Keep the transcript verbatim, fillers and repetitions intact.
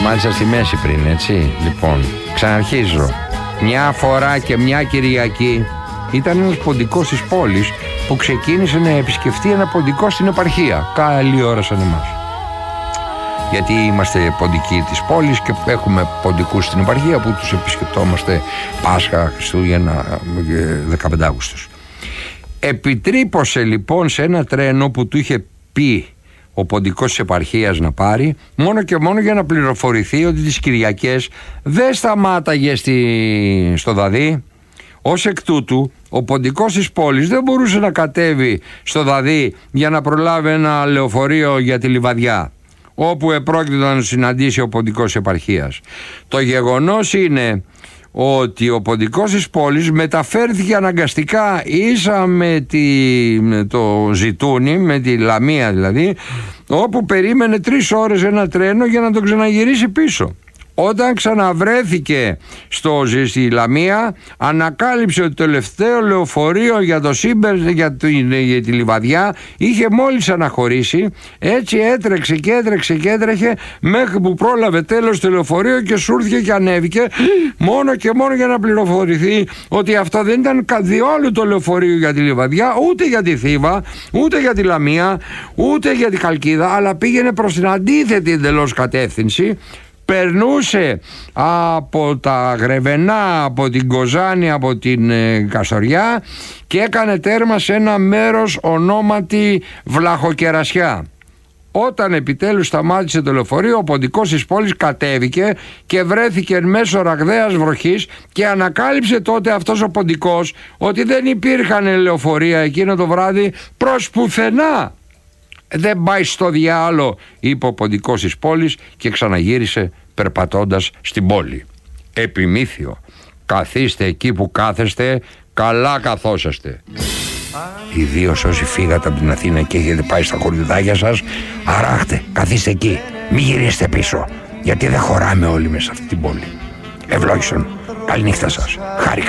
Σταμάτησα στη μέση πριν, έτσι. Λοιπόν, ξαναρχίζω. Μια φορά και μια Κυριακή ήταν ένας ποντικός της πόλης που ξεκίνησε να επισκεφτεί ένα ποντικό στην επαρχία. Καλή ώρα σαν εμάς. Γιατί είμαστε ποντικοί της πόλης και έχουμε ποντικούς στην επαρχία που τους επισκεπτόμαστε Πάσχα, Χριστούγεννα, δεκαπέντε Αυγούστου. Επιτρύπωσε λοιπόν σε ένα τρένο που του είχε πει ο ποντικός της επαρχίας να πάρει, μόνο και μόνο για να πληροφορηθεί ότι τις Κυριακές δεν σταμάταγε στη... στο Δαδί. Ως εκ τούτου, ο ποντικός της πόλης δεν μπορούσε να κατέβει στο Δαδί για να προλάβει ένα λεωφορείο για τη Λιβαδιά, όπου επρόκειτο να συναντήσει ο ποντικός της επαρχίας. Το γεγονός είναι ότι ο ποντικός της πόλης μεταφέρθηκε αναγκαστικά ίσα με, τη, με το Ζητούνι, με τη Λαμία δηλαδή, όπου περίμενε τρεις ώρες ένα τρένο για να τον ξαναγυρίσει πίσω. Όταν ξαναβρέθηκε στο, στη Λαμία, ανακάλυψε ότι το τελευταίο λεωφορείο για το Σύμπερ, για, το, για τη Λιβαδιά, είχε μόλις αναχωρήσει. Έτσι έτρεξε και έτρεξε και έτρεχε μέχρι που πρόλαβε τέλος το λεωφορείο και σούρθηκε και ανέβηκε, μόνο και μόνο για να πληροφορηθεί ότι αυτό δεν ήταν καθόλου το λεωφορείο για τη Λιβαδιά, ούτε για τη Θήβα, ούτε για τη Λαμία, ούτε για τη Χαλκίδα, αλλά πήγαινε προς την αντίθετη εντελώς κατεύθυνση. Περνούσε από τα Γρεβενά, από την Κοζάνη, από την ε, Καστοριά και έκανε τέρμα σε ένα μέρος ονόματι Βλαχοκερασιά. Όταν επιτέλους σταμάτησε το λεωφορείο, ο ποντικός της πόλης κατέβηκε και βρέθηκε εν μέσω ραγδαίας βροχής και ανακάλυψε τότε αυτός ο ποντικός ότι δεν υπήρχαν λεωφορεία εκείνο το βράδυ προς πουθενά. Δεν πάει στο διάλο, είπε ο ποντικός της πόλης και ξαναγύρισε περπατώντας στην πόλη. Επιμήθειο, καθίστε εκεί που κάθεστε, καλά καθόσαστε. Ιδίως όσοι φύγατε από την Αθήνα και έχετε πάει στα χωριουδάκια σας, αράχτε, καθίστε εκεί, μην γυρίσετε πίσω, γιατί δεν χωράμε όλοι μέσα σε αυτή την πόλη. Ευλόγησον, καληνύχτα σας, χάρηκα.